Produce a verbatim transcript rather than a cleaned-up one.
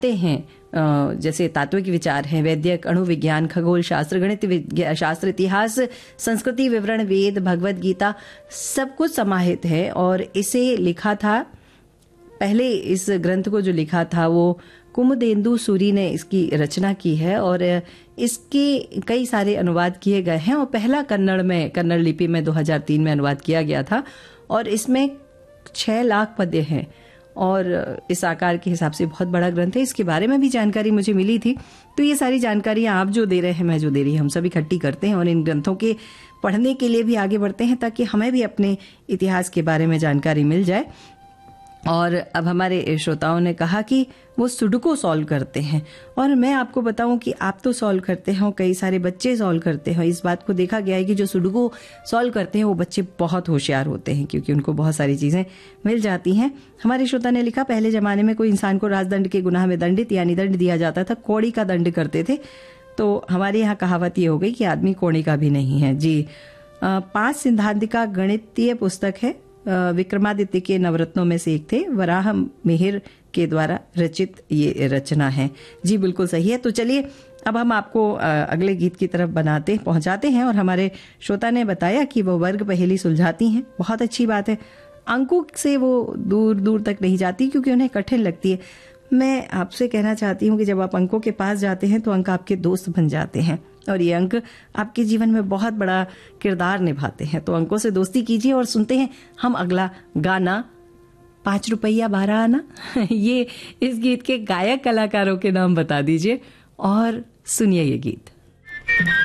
हैं जैसे तात्विक विचार है, वैदिक, अणु विज्ञान, खगोल शास्त्र, गणित शास्त्र, इतिहास, संस्कृति, विवरण, वेद, भगवत गीता, सब कुछ समाहित है। और इसे लिखा था, पहले इस ग्रंथ को जो लिखा था वो कुमुदेंदु सूरी ने इसकी रचना की है और इसके कई सारे अनुवाद किए गए हैं और पहला कन्नड़ में कन्नड़ लिपि में दो हज़ार तीन में अनुवाद किया गया था और इसमें छह लाख पद्य हैं और इस आकार के हिसाब से बहुत बड़ा ग्रंथ है। इसके बारे में भी जानकारी मुझे मिली थी, तो ये सारी जानकारी आप जो दे रहे हैं, मैं जो दे रही हूँ, हम सब इकट्ठी करते हैं और इन ग्रंथों के पढ़ने के लिए भी आगे बढ़ते हैं ताकि हमें भी अपने इतिहास के बारे में जानकारी मिल जाए। और अब हमारे श्रोताओं ने कहा कि वो सुडोकू सॉल्व करते हैं और मैं आपको बताऊं कि आप तो सॉल्व करते हैं, कई सारे बच्चे सॉल्व करते हैं। इस बात को देखा गया है कि जो सुडोकू सॉल्व करते हैं वो बच्चे बहुत होशियार होते हैं क्योंकि उनको बहुत सारी चीजें मिल जाती हैं। हमारे श्रोता ने लिखा, पहले जमाने में कोई इंसान को राजदंड के गुनाह में दंडित यानी दंड दिया जाता था, कौड़ी का दंड करते थे। तो हमारे यहाँ कहावत ये हो गई कि आदमी कौड़ी का भी नहीं है जी। पांच सिद्धांतिका गणितीय पुस्तक है, विक्रमादित्य के नवरत्नों में से एक थे, वराह मिहिर के द्वारा रचित ये रचना है जी। बिल्कुल सही है। तो चलिए अब हम आपको अगले गीत की तरफ बनाते पहुंचाते हैं और हमारे श्रोता ने बताया कि वो वर्ग पहेली सुलझाती हैं, बहुत अच्छी बात है। अंकों से वो दूर दूर तक नहीं जाती क्योंकि उन्हें कठिन लगती है। मैं आपसे कहना चाहती हूँ कि जब आप अंकों के पास जाते हैं तो अंक आपके दोस्त बन जाते हैं और ये अंक आपके जीवन में बहुत बड़ा किरदार निभाते हैं। तो अंकों से दोस्ती कीजिए और सुनते हैं हम अगला गाना, पांच रुपया बारह आना। ये इस गीत के गायक कलाकारों के नाम बता दीजिए और सुनिए ये गीत।